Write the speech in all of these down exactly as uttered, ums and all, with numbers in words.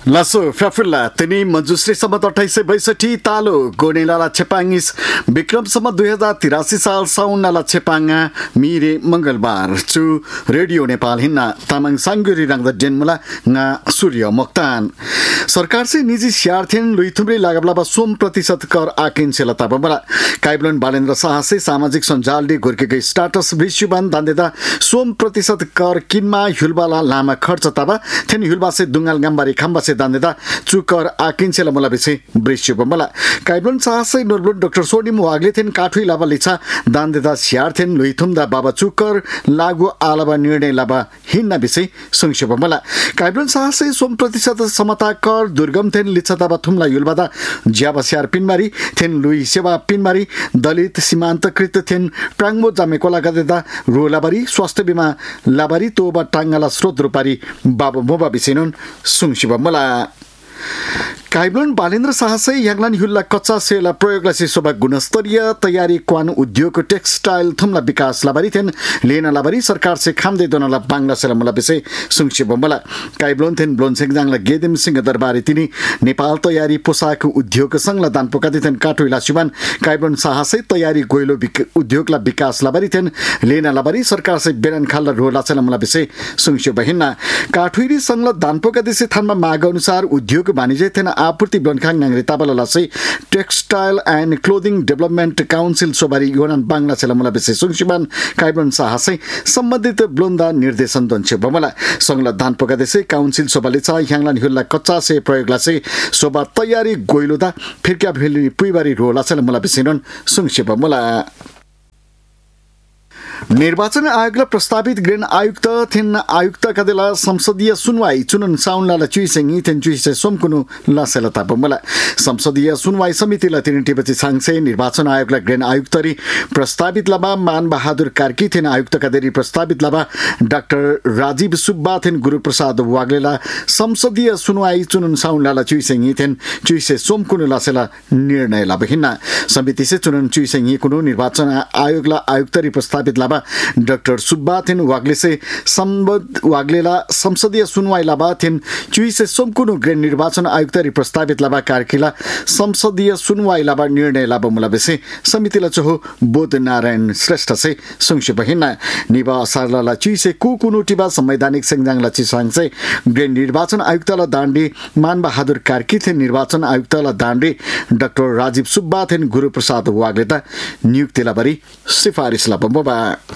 लासो फ्याफुल्ला तिनी मजुश्री सम्मत अठाइस सय बैसठी तालो गोनेलाला छेपाङ्गिस विक्रमसम्म दुई हजार तिरासी साल साउन्नाला छेपाङ्गा मिरे मंगलबार चु रेडियो नेपाल हिन्ना तामाङ साङ्गुरी रंगद डेनमुला nga सूर्य मोक्तान सरकार से निजी स्यार्थेन लुइथुम्रे लागबलाबा सोम प्रतिशत कर आकिन सेलता बमला काइब्लन बालेन्द्र शाह से सामाजिक सञ्जालले गुर्केकै स्टाटस विश्वबन दान्देदा सोम प्रतिशत कर किनमा हुलबाला लामा खर्च तबा थेन हुलबा से दुंगाल गम्बारी खम्बा से दान्देदा चुकर आकिन्सेला मुला बिसे वृश्य बमला काइब्लन साहसै नोर्बुन डाक्टर सोनिम वागले थेन काठुई लाबा लिछा दान्देदा स्यार्थेन लुइथुमदा बाबा चुकर लागु आलाबा निर्णय लाबा हिन्ना बिसे संक्षे बमला काइब्लन साहसै सोम प्रतिशत समता कर दुर्गम थेन लिछा तबा थुमला युलबादा ज्याबा स्यार पिनमारी थेन लुई सेवा पिनमारी दलित सीमान्तकृत थेन प्राङ्मो जामेकोला गदेदा रोलाबारी स्वास्थ्य बीमा लाबारी तोबा टाङ्गाला स्रोत रूपारी बाबा मोबा बिसेनुन सुङसिबा मला काइब्लन बालेन्द्र साहसै याग्लान हुल्ला कच्चा सेला प्रयोगलाई शोभा गुणस्तरीय तयारी क्वान उद्योग टेक्सटाइल थुमला विकास लाबारी थेन लेना लाबारी सरकार से खामदे दोनाला बांग्ला सेला मला बिसे सुङसे बमला काइब्लोन थेन ब्लोन सेङजाङला गेदेम सिंह दरबारी तिनी नेपाल तयारी पोसाक उद्योग संघला दान पोकादि थेन काठुइला सुबान काइब्लोन साहसै तयारी गोइलो उद्योगला विकास लाबारी थेन लेना लाबारी सरकार से बेरन खाल्ला रोला सेला मला बिसे सुङसे बहिना काठुइरी संघला दान पोकादि से थानमा माग अनुसार उद्योग वाणिज्य थेन आपूर्ति ब्लनखाङ नांगरे ताबाला से textile and clothing development council सोबारी योनान Bangla सेलामुला बिसे सुङसिबान काइब्लन साहसै सम्बन्धित ब्लोन्दा निर्देशन दन्छ बमला संगला दान पकादेसे काउंसिल सोबाले छ ह्याङलान हुल्ला कच्चा से प्रयोगला से सोबा तयारी गोइलोदा फिरक्या भेली पुइबारी रोला सेलामुला बिसेनन सुङसे बमला निर्वाचन आयोगले प्रस्तावित ग्रेन आयुक्त थेन आयुक्त कदेला संसदीय सुनवाई चुनन साउनला चुइसेङि थेन चुइसे सोमकुनु लासेलता बमला संसदीय सुनवाई समितिला तिन टिपति सांगसे निर्वाचन आयोगला ग्रेन आयुक्तरी प्रस्तावित लबा मान बहादुर कार्की थेन आयुक्त कदेरी प्रस्तावित लबा डाक्टर राजीव सुब्बा थेन गुरुप्रसाद वाग्लेला संसदीय सुनवाई चुनन साउनला चुइसेङि थेन चुइसे सोमकुनु लासेला निर्णय लाबहिना समिति से चुनन चुइसेङि कुनु निर्वाचन आयोगला आयुक्तरी प्रस्तावित लाबा डाक्टर सुब्बा थेन वाग्ले से संबद्ध वाग्लेला संसदीय सुनवाई लाबा थेन चुइसे सोमकुनु ग्रेन निर्वाचन आयुक्तरी प्रस्तावित लाबा कार्कीला संसदीय सुनवाई लाबा निर्णय लाबा मुला बेसे समितिला चहो बोध नारायण श्रेष्ठ से सुङसे बहिना निबा सारला चुइसे कुकुनु टिबा संवैधानिक सेङजाङला चिसाङसे ग्रेन निर्वाचन आयुक्तला दाण्डे मान बहादुर कार्की थेन निर्वाचन आयुक्तला दाण्डे डाक्टर राजीव सुब्बा थेन गुरुप्रसाद वाग्लेता नियुक्तिला बरी सिफारिस लाबा मोबा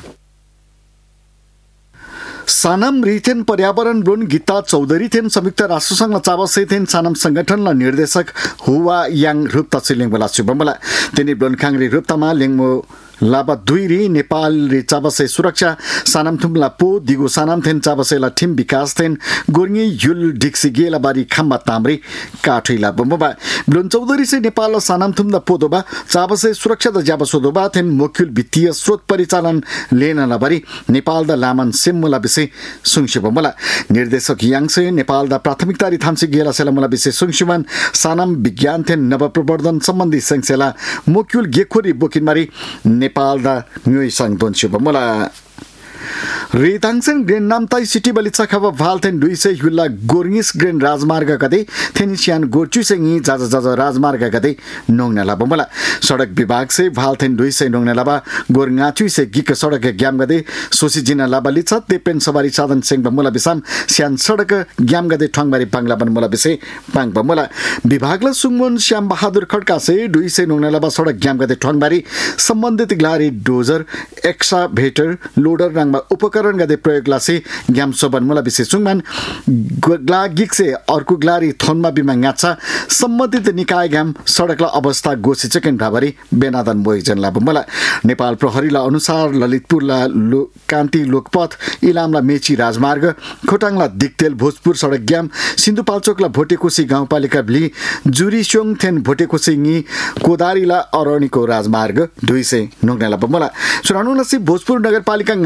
सानम रिथेन पर्यावरण ब्लोन गीता चौधरी थेन संयुक्त राष्ट्रसंघ चाबसे थेन सानम संगठनला निर्देशक हुवा याङ रुप्ता सिलिङबला सुबमला तेनी ब्लोन खाङरी रुप्तामा लिङमो लाबा दुईरी नेपाल रे चाबसे सुरक्षा सानम थुमला पो दिगो सानम थेन चाबसेला ठिम विकास थेन गोर्ङी युल डिक्सी गेला बारी खम्बा ताम्रे काठैला बमबा ब्लोन चौधरी से नेपाल सानम थुमला पोदोबा चाबसे सुरक्षा द जाबसोदोबा थेन मोक्युल वित्तीय स्रोत परिचालन लेना बारी नेपाल द लामन सेमला बिसे सुङसे बमला निर्देशक याङसे नेपाल द प्राथमिकता रि थामसे गेला सेलामला बिसे सुङसिमान सानम विज्ञान थेन नव प्रवर्धन सम्बन्धी संसेला मोक्युल गेखोरी बोकिनमारी नेपाल दा न्युइ sang don chuba mola रेताङसेन grain नामताई city बलिचा खबा भालथेन दुईसे हुल्ला गोर्ङिस ग्रेन राजमार्ग कदे थेनिसियान गोर्चुसेङि जाजा जाजा राजमार्ग कदे नोङनाला बमला सडक विभाग से भालथेन दुईसे नोङनालाबा गोर्ङाचु से गिक सडक ग्याम गदे सोसी जिना लाबलिचा तेपेन सवारी साधन सेङ बमला बिसाम स्यान सडक ग्याम गदे ठङबारी बांगला बनमला बिसे पाङ बमला विभागला सुङमन श्याम बहादुर खड्का से दुईसे नोङनालाबा सडक ग्याम गदे ठङबारी सम्बन्धित ग्लारी डोजर एक्सा भेटर लोडर रङमा उपकरण गदे प्रयोगला से ग्याम सोबन मुला विशेष सुङमान ग्ला गिक से अर्को ग्लारी थोनमा बिमा गाछा सम्बन्धित निकाय ग्याम सडकला अवस्था गोसी चकेन भाबरी बेनादन बोइजनला बमला नेपाल प्रहरीला अनुसार ललितपुरला लो, कान्ति लोकपथ इलामला मेची राजमार्ग खोटाङला दिक्तेल भोजपुर सडक ग्याम सिन्धुपाल्चोकला भोटेकोसी गाउँपालिका भली जुरीस्योङ थेन भोटेकोसीङी कोदारीला अरणीको राजमार्ग दुई से नोङनाला बमला चुरानुला से भोजपुर नगरपालिका गाला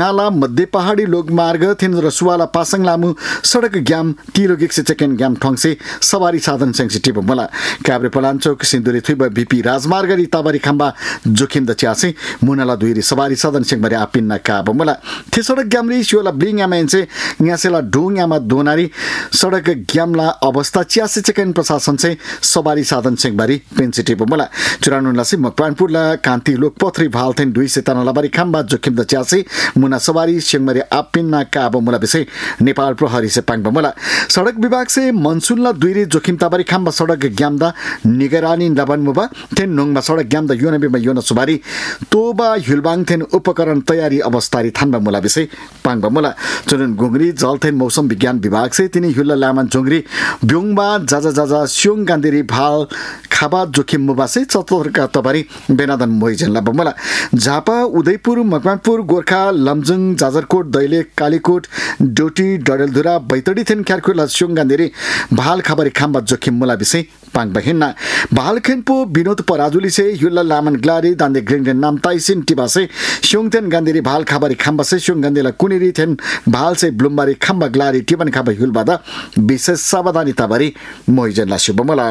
मध्य पहाडी लोकमार्ग थिन रसुवाला पासङ लामु सडक ग्याम तिलो गिक्से चेकेन ग्याम ठंगसे सवारी साधन सेंसिटिव मला काभ्रे पलाञ्चोक सिन्धुली थुइब बीपी राजमार्ग रि ताबारी खाम्बा जोखिम द च्यासे मुनाला दुईरी सवारी साधन सेंगबरे आपिन्ना काब मला थे सडक ग्याम रि सियोला ब्लिङ यामेन्से न्यासेला डोङ यामा दोनारी सडक ग्यामला अवस्था च्यासे चेकेन प्रशासन से सवारी साधन सेंगबारी पेन्सिटिव मला चुरानुलासी मकवानपुरला कान्ति लोकपथरी भालथेन दुई से तनलाबारी खाम्बा जोखिम द च्यासे मुना सवारी सेंगबरे आपिन्ना काब मला विषय नेपाल प्रहरी से पाङ मला सडक विभाग से मनसुनला दुईरी जोखिम ताबारी खाम्बा सडक ग्यामदा निगरानी लबन मुबा थेन नोङमा सडक ग्यामदा योनबेमा योन सुबारी तोबा हुलबाङ थेन उपकरण तयारी अवस्थारी थान्बा मुला विषय पाङबा मुला चुनन गुंगरी जलथेन मौसम विज्ञान विभाग से तिनी हुल्ला लामान जोंगरी ब्योङबा जाजा जाजा स्योङ गान्देरी भाल खाबा जोखिम मुबा से चतुरका तबारी बेनादन मोइजन ला बमला झापा उदयपुर मकवानपुर गोरखा लमजुङ जाजरकोट दैले कालीकोट डोटी डडेलधुरा बैतडी थेन ख्यारखुला स्योङ गान्देरी भाल खाबारी खाम्बा जोखिम मुला विषय पाङ बहिना भाल खेनपो विनोद पराजुली से युल्ला लामन ग्लारी दान्दे ग्रिङडेन नाम ताइसिन टिबासे स्योङथेन गान्देरी भाल खाबारी खाम्बा से स्योङ गान्देला कुनिरी थेन भाल से ब्लुमबारी खाम्बा ग्लारी टिबन खाबा युलबादा विशेष सावधानी ताबारी मोइजन ला शुभमला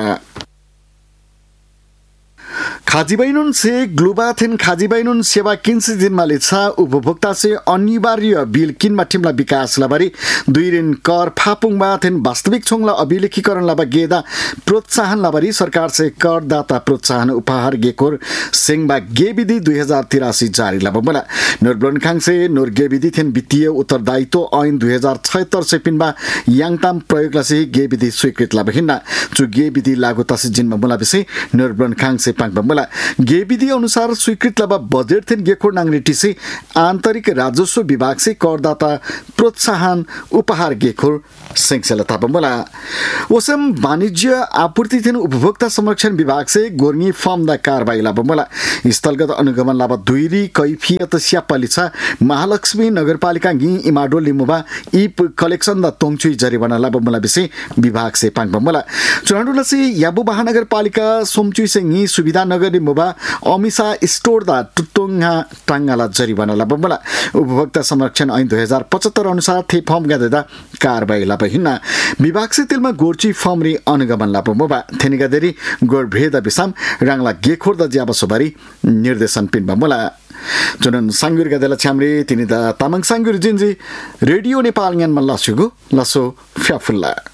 खाजीबैनुन से ग्लुबाथेन खाजीबैनुन सेवा किन्सी जिम्मा लेछा उपभोक्ता से अनिवार्य बिल किनमा टिमला विकास लबारी दुई ऋण कर फापुङमा थेन वास्तविक छोङला अभिलेखीकरण लबा गेदा प्रोत्साहन लबारी सरकार से करदाता प्रोत्साहन उपहार गेकोर सेंगबा गेविधि दुई हजार तिरासी जारी लबमला नोरब्लोनखाङ से नोर गेविधि थेन वित्तीय उत्तरदायित्व ऐन दुई हजार छहत्तर से पिनमा याङताम प्रयोगला से गेविधि स्वीकृत लबहिना चु गेविधि लागुता से जिम्मा मुला विषय नोरब्लोनखाङ से बमला गे विधि अनुसार स्वीकृत लबा बजेट थेन गेखोर नांगरिटी से आंतरिक राजस्व विभाग से करदाता प्रोत्साहन उपहार गेखोर सेंक्सेलता बमला ओसम वाणिज्य आपूर्ति थेन उपभोक्ता संरक्षण विभाग से गोर्नी फर्म दा कारबाही ला बमला स्थलगत अनुगमन लाबा दुईरी कैफियत स्यापलिछा महालक्ष्मी नगरपालिका गी इमाडो लिमुबा इप कलेक्शन दा तोङचुई जरिवाना ला बमला विषय विभाग से पाङ बमला चुनाडुला से याबु महानगरपालिका सोमचुई से गी सुविधा नगर मुबा अमिसा स्टोर दा टुटोङा टाङ्गाला जरिवाना ला बमला उपभोक्ता संरक्षण ऐन दुई हजार पचहत्तर अनुसार थे फर्म गादेदा कारबाही ला बहिना विभाग से तेलमा गोर्ची फर्म री अनुगमन ला बमबा थेनिगादेरी गोर भेदा बिसाम राङला गेखोर दा ज्याबा सोबारी निर्देशन पिन बमला जुनन सांगुर गादेला छामरे तिनी दा तामाङ सांगुर जिन्जी रेडियो नेपाल ज्ञान मन लासुगु लसो फ्याफुल्ला